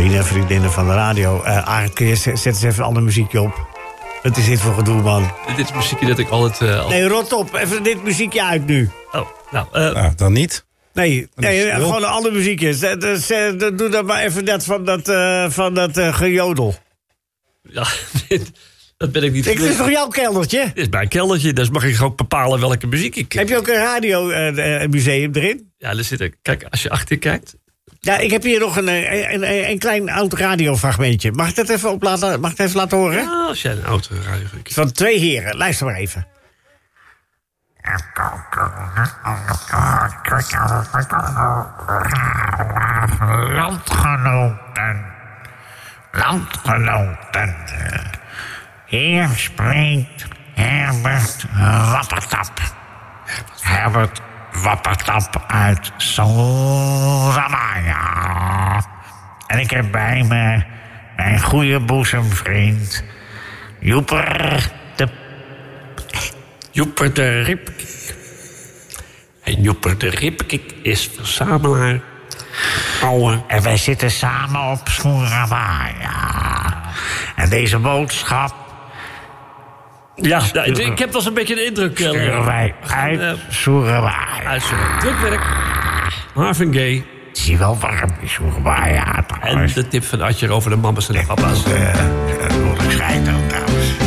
vrienden en vriendinnen van de radio. Arend, kun je zet eens even een ander muziekje op. Wat is dit voor gedoe, man? Dit is muziekje dat ik altijd... Nee, rot op. Even dit muziekje uit nu. Oh, nou, dan niet. Nee, gewoon een ander muziekje. Doe dan maar even net van dat gejodel. Ja, dat ben ik niet. Dit is toch jouw keldertje? Dit is mijn keldertje, dus mag ik ook bepalen welke muziek ik... Heb je ook een radiomuseum erin? Ja, er zit kijk, als je achter je kijkt... Ja, ik heb hier nog een klein oud radiofragmentje. Mag ik dat even laten horen? Ja, als jij een oud radio... Van 2 heren. Luister maar even. Landgenoten. Hier spreekt Herbert Wappertap. Herbert Wappertap uit Soramaya. En ik heb bij me mijn goede boezemvriend Joeper de Ripkik. En Joeper de Ripkik is verzamelaar. Oude. En wij zitten samen op Soramaya. En deze boodschap... Ja, ik heb wel eens een beetje de indruk... sturen wij uit Soramaya. Drukwerk. Marvin Gaye. Zie wel warm in Soramaya. En de tip van Atje over de mamas en de papa's. Dat moet ik schijnen trouwens.